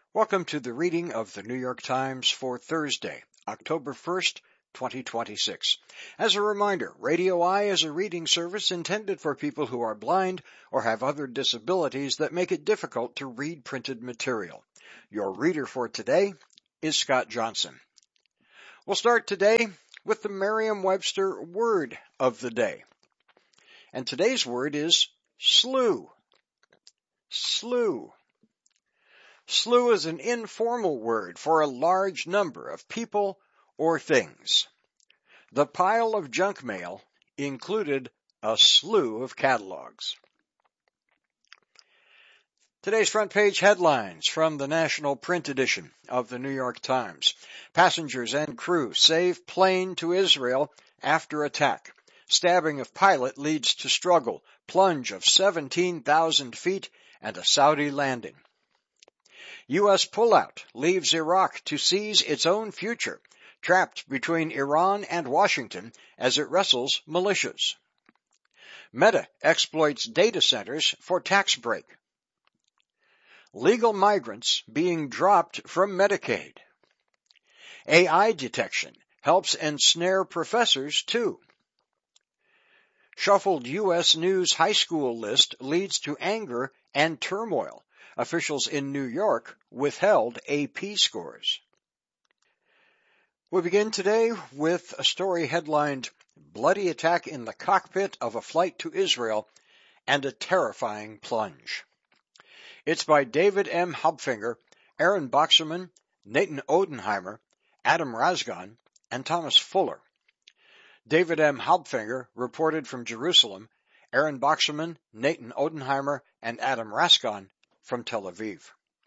Welcome to the reading of the New York Times for Thursday, October 1st, 2026. As a reminder, Radio Eye is a reading service intended for people who are blind or have other disabilities that make it difficult to read printed material. Your reader for today is Scott Johnson. We'll start today with the Merriam-Webster word of the day. And today's word is slew. Slew. Slew is an informal word for a large number of people or things. The pile of junk mail included a slew of catalogs. Today's front page headlines from the national print edition of the New York Times. Passengers and crew save plane to Israel after attack. Stabbing of pilot leads to struggle. Plunge of 17,000 feet and a Saudi landing. U.S. pullout leaves Iraq to seize its own future, trapped between Iran and Washington as it wrestles militias. Meta exploits data centers for tax break. Legal migrants being dropped from Medicaid. AI detection helps ensnare professors too. Shuffled U.S. News high school list leads to anger and turmoil. Officials in New York withheld AP scores. We begin today with a story headlined, Bloody Attack in the Cockpit of a Flight to Israel and a Terrifying Plunge. It's by David M. Hauptfinger, Aaron Boxerman, Nathan Odenheimer, Adam Razgan, and Thomas Fuller. David M. Hauptfinger reported from Jerusalem, Aaron Boxerman, Nathan Odenheimer, and Adam Razgan from Tel Aviv.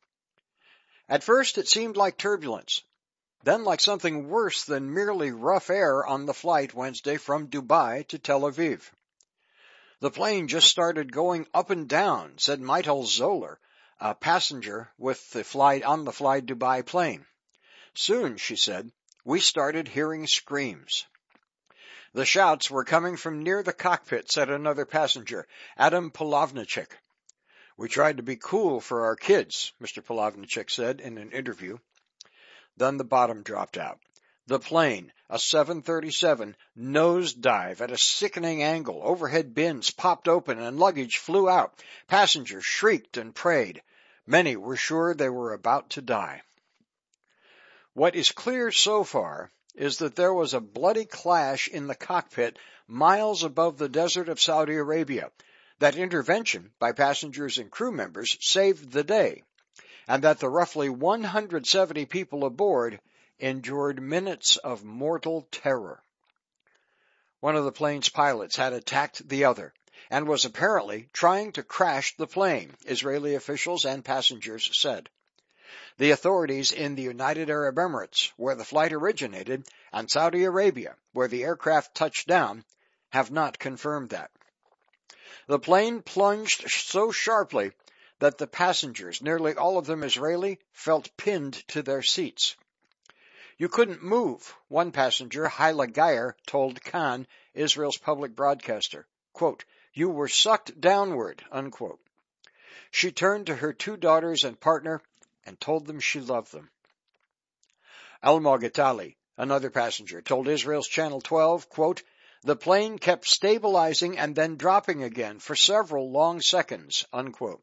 At first it seemed like turbulence, then like something worse than merely rough air on the flight Wednesday from Dubai to Tel Aviv. The plane just started going up and down, said Meitel Zoller, a passenger with the on the Fly Dubai plane. Soon, she said, we started hearing screams. The shouts were coming from near the cockpit, said another passenger, Adam Polovnicek. We tried to be cool for our kids, Mr. Polovnicek said in an interview. Then the bottom dropped out. The plane, a 737, nosedive at a sickening angle. Overhead bins popped open and luggage flew out. Passengers shrieked and prayed. Many were sure they were about to die. What is clear so far is that there was a bloody clash in the cockpit miles above the desert of Saudi Arabia. That intervention by passengers and crew members saved the day, and that the roughly 170 people aboard endured minutes of mortal terror. One of the plane's pilots had attacked the other and was apparently trying to crash the plane, Israeli officials and passengers said. The authorities in the United Arab Emirates, where the flight originated, and Saudi Arabia, where the aircraft touched down, have not confirmed that. The plane plunged so sharply that the passengers, nearly all of them Israeli, felt pinned to their seats. You couldn't move, one passenger, Hyla Geyer, told Khan, Israel's public broadcaster. Quote, you were sucked downward, unquote. She turned to her two daughters and partner and told them she loved them. Almog Itali, another passenger, told Israel's Channel 12, quote, the plane kept stabilizing and then dropping again for several long seconds, unquote.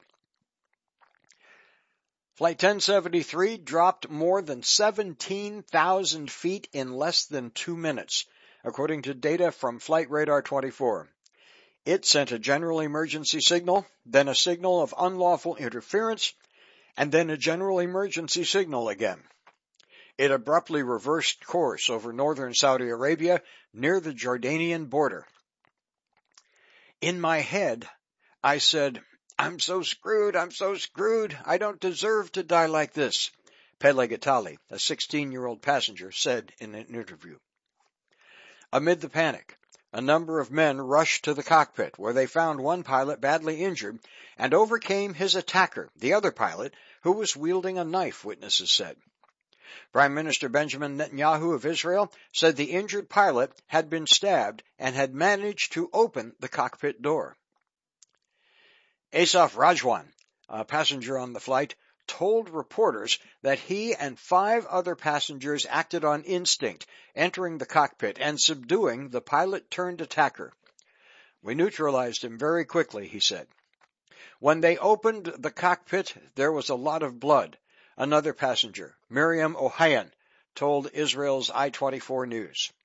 Flight 1073 dropped more than 17,000 feet in less than 2 minutes, according to data from Flight Radar 24. It sent a general emergency signal, then a signal of unlawful interference, and then a general emergency signal again. It abruptly reversed course over northern Saudi Arabia near the Jordanian border. In my head, I said, I'm so screwed, I don't deserve to die like this, Peleg Itali, a 16-year-old passenger, said in an interview. Amid the panic, a number of men rushed to the cockpit where they found one pilot badly injured and overcame his attacker, the other pilot, who was wielding a knife, witnesses said. Prime Minister Benjamin Netanyahu of Israel said the injured pilot had been stabbed and had managed to open the cockpit door. Asaf Rajwan, a passenger on the flight, told reporters that he and 5 other passengers acted on instinct, entering the cockpit and subduing the pilot-turned attacker. "We neutralized him very quickly," he said. "When they opened the cockpit, there was a lot of blood," another passenger, Miriam Ohayon, told Israel's I-24 News.